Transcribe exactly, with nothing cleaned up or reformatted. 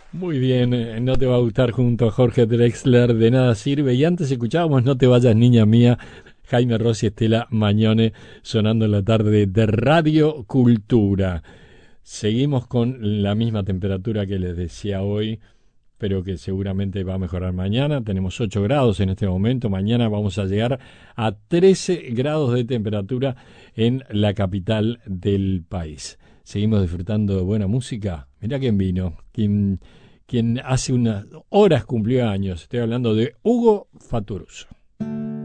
Muy bien, eh, no te va a gustar junto a Jorge Drexler, de nada sirve. Y antes escuchábamos No te vayas, niña mía, Jaime Rossi, Estela Mañone, sonando en la tarde de Radio Cultura. Seguimos con la misma temperatura que les decía hoy, pero que seguramente va a mejorar mañana. Tenemos ocho grados en este momento. Mañana vamos a llegar a trece grados de temperatura en la capital del país. Seguimos disfrutando de buena música. Mirá quién vino, quién, quien hace unas horas cumplió años. Estoy hablando de Hugo Faturuso.